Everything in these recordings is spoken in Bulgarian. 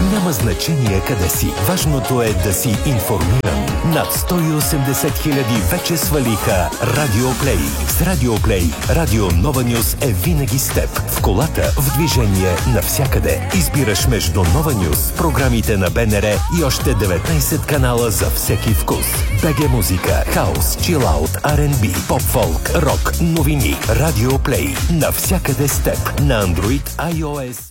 Няма значение къде си. Важното е да си информиран. Над 180 хиляди вече свалиха Радиоплей. С Радиоплей Радио Нова Нюс е винаги с теб. В колата, в движение, навсякъде. Избираш между Нова Нюс, програмите на БНР и още 19 канала за всеки вкус. БГ музика, хаос, чилаут, R&B, поп-фолк, рок, новини. Радиоплей. Навсякъде с теб. На Android, iOS.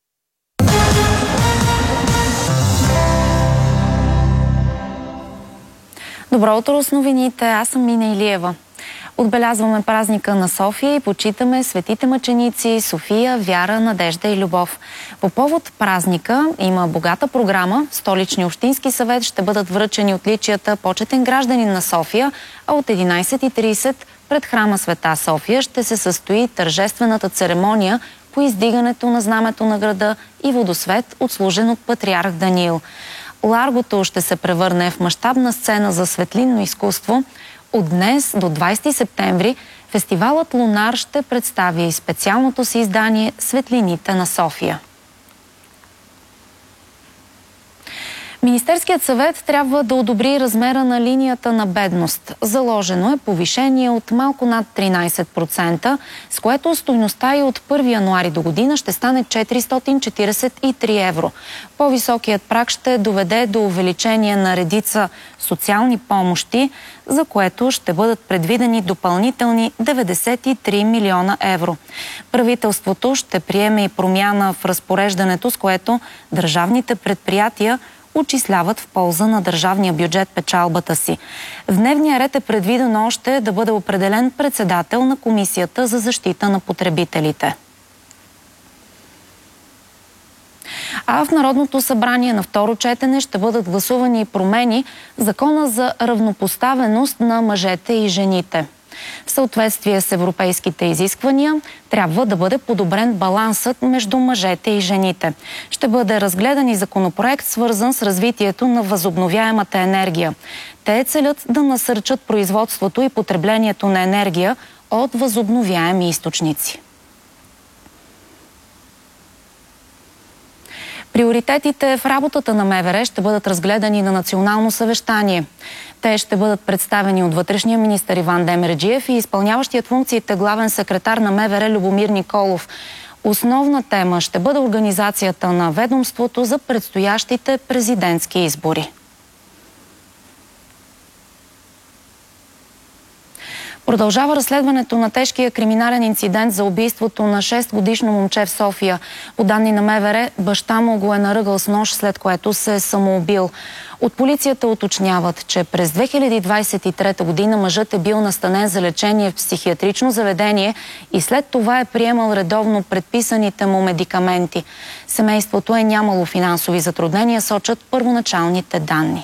Добро утро с новините, аз съм Мина Илиева. Отбелязваме празника на София и почитаме светите мъченици София, Вяра, Надежда и Любов. По повод празника има богата програма. В Столичния общински съвет ще бъдат връчени отличията почетен гражданин на София, а от 11:30 пред храма Света София ще се състои тържествената церемония по издигането на знамето на града и водосвет, отслужен от патриарх Даниил. Ларгото ще се превърне в мащабна сцена за светлинно изкуство. От днес до 20 септември фестивалът Лунар ще представи специалното си издание «Светлините на София». Министерският съвет трябва да одобри размера на линията на бедност. Заложено е повишение от малко над 13%, с което стойността и от 1 януари до година ще стане 443 евро. По-високият праг ще доведе до увеличение на редица социални помощи, за което ще бъдат предвидени допълнителни 93 милиона евро. Правителството ще приеме и промяна в разпореждането, с което държавните предприятия отчисляват в полза на държавния бюджет печалбата си. В дневния ред е предвидено още да бъде определен председател на Комисията за защита на потребителите. А в Народното събрание на второ четене ще бъдат гласувани промени в Закона за равнопоставеност на мъжете и жените. В съответствие с европейските изисквания трябва да бъде подобрен балансът между мъжете и жените. Ще бъде разгледан и законопроект, свързан с развитието на възобновяемата енергия. Те целят да насърчат производството и потреблението на енергия от възобновяеми източници. Приоритетите в работата на МВР ще бъдат разгледани на национално съвещание. Те ще бъдат представени от вътрешния министър Иван Демерджиев и изпълняващият функциите главен секретар на МВР Любомир Николов. Основна тема ще бъде организацията на ведомството за предстоящите президентски избори. Продължава разследването на тежкия криминален инцидент за убийството на 6-годишно момче в София. По данни на МВР, баща му го е наръгал с нож, след което се е самоубил. От полицията уточняват, че през 2023 година мъжът е бил настанен за лечение в психиатрично заведение и след това е приемал редовно предписаните му медикаменти. Семейството е нямало финансови затруднения, сочат първоначалните данни.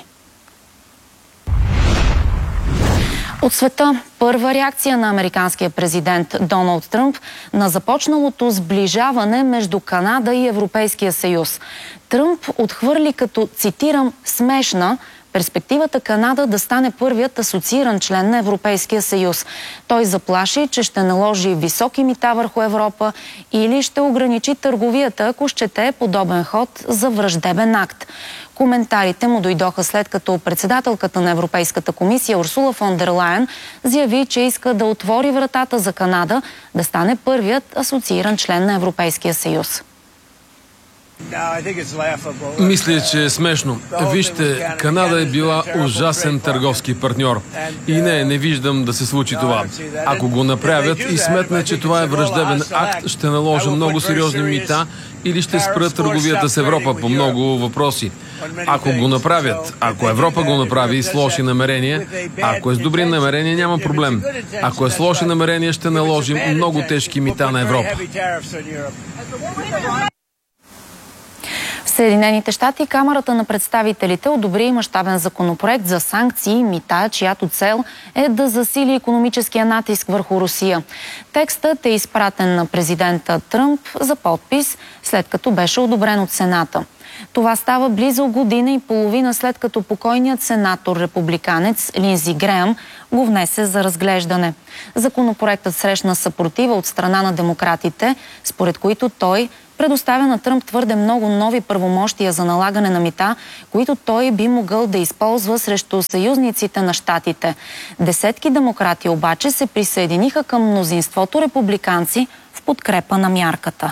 От света първа реакция на американския президент Доналд Тръмп на започналото сближаване между Канада и Европейския съюз. Тръмп отхвърли като, цитирам, смешна перспективата Канада да стане първият асоцииран член на Европейския съюз. Той заплаши, че ще наложи високи мита върху Европа или ще ограничи търговията, ако счете подобен ход за враждебен акт. Коментарите му дойдоха след като председателката на Европейската комисия Урсула фон дер Лайен заяви, че иска да отвори вратата за Канада да стане първият асоцииран член на Европейския съюз. Мисля, че е смешно. Вижте, Канада е била ужасен търговски партньор. И не виждам да се случи това. Ако го направят и сметне, че това е враждебен акт, ще наложа много сериозни мита или ще спра търговията с Европа по много въпроси. Ако го направят, ако Европа го направи с лоши намерения, ако е с добри намерения, няма проблем. Ако е с лоши намерения, ще наложим много тежки мита на Европа. В Съединените щати Камарата на представителите одобри мащабен законопроект за санкции и мита, чиято цел е да засили икономическия натиск върху Русия. Текстът е изпратен на президента Тръмп за подпис, след като беше одобрен от Сената. Това става близо година и половина след като покойният сенатор-републиканец Линдзи Греъм го внесе за разглеждане. Законопроектът срещна съпротива от страна на демократите, според които той предоставя на Тръмп твърде много нови правомощия за налагане на мита, които той би могъл да използва срещу съюзниците на щатите. Десетки демократи обаче се присъединиха към мнозинството републиканци в подкрепа на мярката.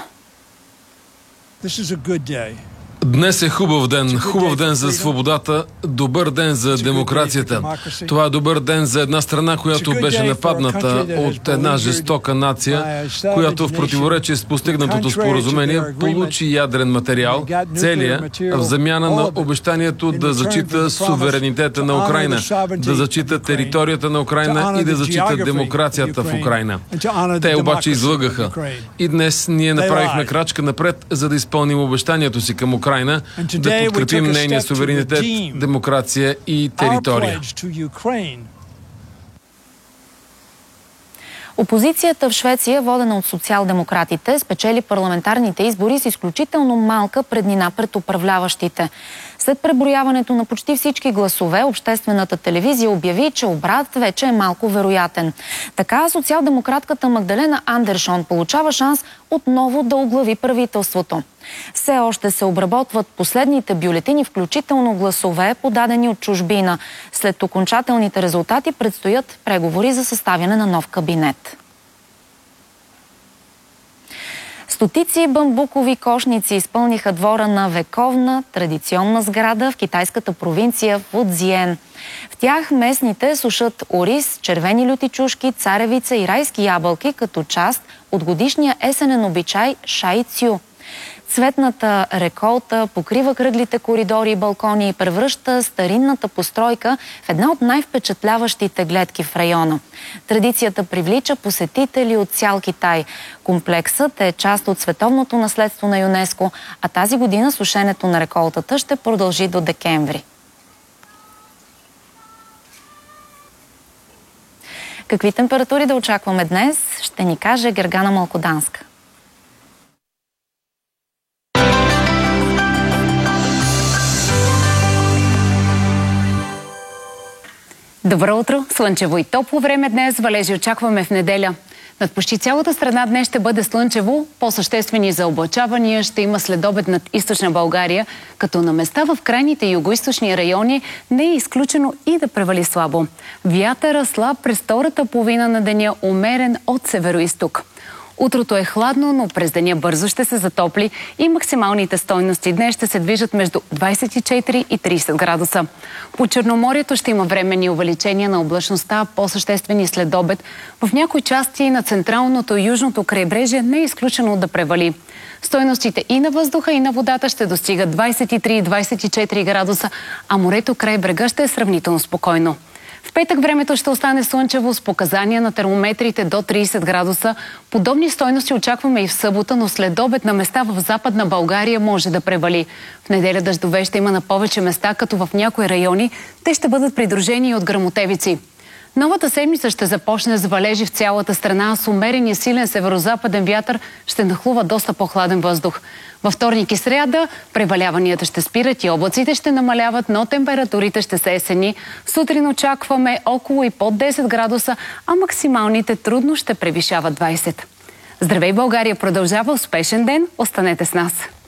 Днес е хубав ден за свободата, добър ден за демокрацията. Това е добър ден за една страна, която беше нападната от една жестока нация, която в противоречие с постигнатото споразумение получи ядрен материал, целия, в замяна на обещанието да зачита суверенитета на Украйна, да зачита територията на Украйна и да зачита демокрацията в Украйна. Те обаче излъгаха. И днес ние направихме крачка напред, за да изпълним обещанието си към Украйна, да подкрепим нейния суверенитет, демокрация и територия. Опозицията в Швеция, водена от социал-демократите, спечели парламентарните избори с изключително малка преднина пред управляващите. След преброяването на почти всички гласове, обществената телевизия обяви, че обрат вече е малко вероятен. Така социал-демократката Магдалена Андершон получава шанс отново да оглави правителството. Все още се обработват последните бюлетини, включително гласове, подадени от чужбина. След окончателните резултати предстоят преговори за съставяне на нов кабинет. Стотици бамбукови кошници изпълниха двора на вековна традиционна сграда в китайската провинция Фудзиен. В тях местните сушат ориз, червени люти чушки, царевица и райски ябълки като част от годишния есенен обичай Шай Цю. Цветната реколта покрива кръглите коридори и балкони и превръща старинната постройка в една от най-впечатляващите гледки в района. Традицията привлича посетители от цял Китай. Комплексът е част от световното наследство на ЮНЕСКО, а тази година сушенето на реколтата ще продължи до декември. Какви температури да очакваме днес, ще ни каже Гергана Малкоданска. Добро утро! Слънчево и топло време днес, валежи очакваме в неделя. Над почти цялата страна днес ще бъде слънчево, по-съществени заоблачавания ще има следобед над източна България, като на места в крайните югоизточни райони не е изключено и да превали слабо. Вятъра слаб през втората половина на деня, умерен от североизток. Утрото е хладно, но през деня бързо ще се затопли и максималните стойности днес ще се движат между 24 и 30 градуса. По Черноморието ще има временни увеличения на облачността, по-съществени след обед. В някои части на централното и южното крайбрежие не е изключено да превали. Стойностите и на въздуха, и на водата ще достигат 23 и 24 градуса, а морето край брега ще е сравнително спокойно. В петък времето ще остане слънчево с показания на термометрите до 30 градуса. Подобни стойности очакваме и в събота, но след обед на места в Западна България може да превали. В неделя дъждове ще има на повече места, като в някои райони те ще бъдат придружени и от гръмотевици. Новата седмица ще започне с валежи в цялата страна, с умерен и силен северозападен вятър ще нахлува доста по-хладен въздух. Във вторник и сряда преваляванията ще спират и облаците ще намаляват, но температурите ще са есени. Сутрин очакваме около и под 10 градуса, а максималните трудно ще превишават 20. Здравей, България продължава успешен ден, останете с нас!